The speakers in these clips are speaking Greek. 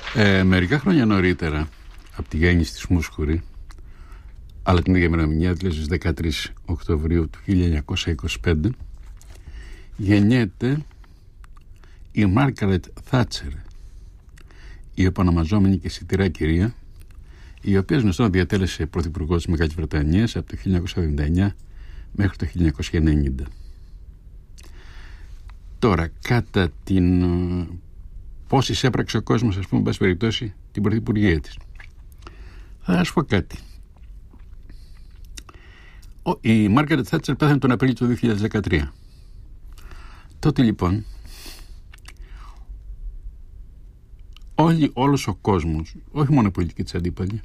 Μερικά χρόνια νωρίτερα από τη γέννηση της Μούσκουρη, αλλά την ίδια ημερομηνία, δηλαδή στις 13 Οκτωβρίου του 1925, γεννιέται η Μάργκαρετ Θάτσερ, η επωνομαζόμενη και σιτηρά κυρία, η οποία γνωστόν διατέλεσε πρωθυπουργός της Μεγάλης Βρετανίας από το 1979 μέχρι το 1990. Τώρα, κατά την πώς εισέπραξε ο κόσμος, ας πούμε, πάση περιπτώσει, την πρωθυπουργία της, θα σας πω κάτι. Η Μάργκαρετ Θάτσερ πέθανε τον Απρίλιο του 2013. Τότε λοιπόν όλος ο κόσμος, όχι μόνο η πολιτική της αντίπαλη,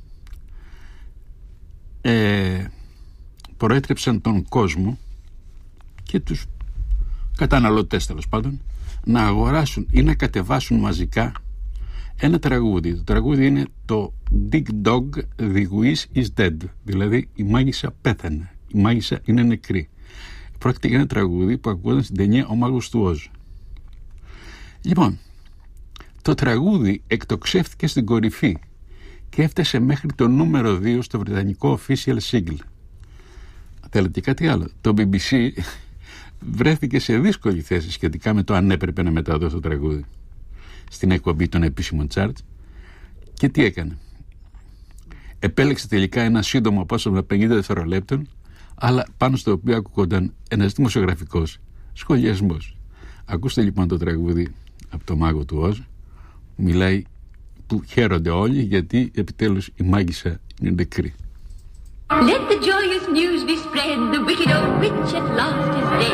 προέτρεψαν τον κόσμο και τους καταναλωτές, τέλος πάντων, να αγοράσουν ή να κατεβάσουν μαζικά ένα τραγούδι. Το τραγούδι είναι το Dig Dog, The Wish is Dead, δηλαδή η μάγισσα πέθανε, η μάγισσα είναι νεκρή. Πρόκειται για ένα τραγούδι που ακούγονταν στην ταινία Ο Μάγος του Οζ. Λοιπόν, το τραγούδι εκτοξεύτηκε στην κορυφή και έφτασε μέχρι το νούμερο 2 στο βρετανικό official single. Θέλετε και κάτι άλλο? Το BBC βρέθηκε σε δύσκολη θέση σχετικά με το αν έπρεπε να μεταδώσει το τραγούδι στην εκπομπή των επίσημων charts. Και τι έκανε? Επέλεξε τελικά ένα σύντομο απόσπασμα 50 δευτερολέπτων, αλλά πάνω στο οποίο ακούγονταν ένας δημοσιογραφικός σχολιασμός. Ακούστε λοιπόν το τραγούδι από το Μάγο του Οζ, μιλάει, που χαίρονται όλοι γιατί επιτέλους η μάγισσα είναι νεκρή. Let the joyous news be spread, the wicked old witch at last is dead.